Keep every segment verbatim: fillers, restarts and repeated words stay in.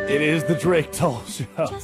It is the Drake Toll Show.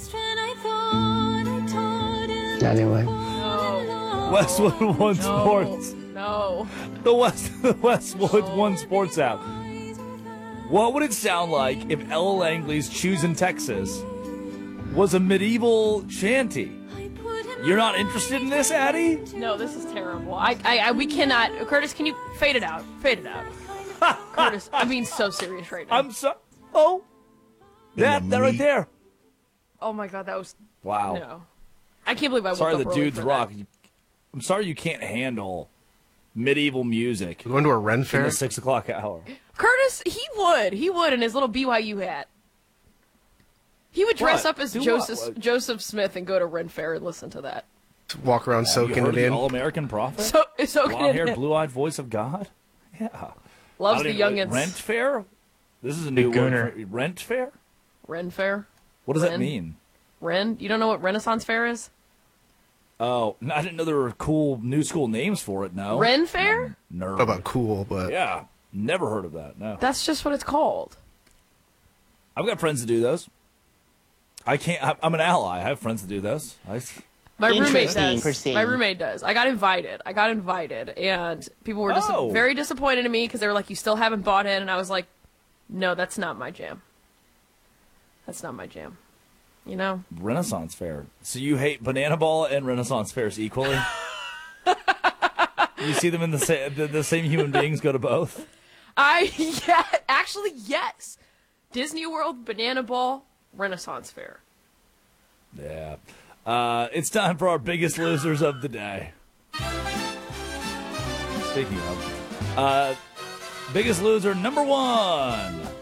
Anyway. No. Westwood One No. Sports. No. The West the Westwood One Sports app. What would it sound like if Ella Langley's Choosing Texas was a medieval shanty? You're not interested in this, Addie? No, this is terrible. I, I, I, we cannot. Curtis, can you fade it out? Fade it out. Curtis, I'm being so serious right now. I'm so. Oh, that that right there. Oh my god, that was. Wow. No. I can't believe I woke Sorry, up the early dudes for rock. that. I'm sorry you can't handle medieval music You going to a Ren in fair? the six o'clock hour. Curtis, he would. He would in his little B Y U hat. He would dress What? up as Do Joseph what? Joseph Smith and go to Ren Fair and listen to that. Walk around Have you soaking heard it of the in. All-American Prophet? So so Blonde-haired, good. blue-eyed voice of God? Yeah. Loves I the don't even- youngins. Rent fair? This is a new Gooner. word. For, rent fair? Ren Fair. What does that Ren? mean? Ren. You don't know what Renaissance Fair is? Oh, I didn't know there were cool new school names for it. No. Ren Fair? Nerd. How about cool, but Yeah. Never heard of that. No. That's just what it's called. I've got friends that do those. I can't. I- I'm an ally. I have friends that do this. I, My roommate Interesting, does. proceed. My roommate does. I got invited. I got invited, and people were just Oh. very disappointed in me because they were like, "You still haven't bought in," and I was like, "No, that's not my jam. That's not my jam." You know? Renaissance fair. So you hate Banana Ball and Renaissance fairs equally? You see them in the same. The, the same human beings go to both. I yeah, actually yes. Disney World, Banana Ball, Renaissance Fair. Yeah. Uh, it's time for our biggest losers of the day. Speaking of, uh, biggest loser number one.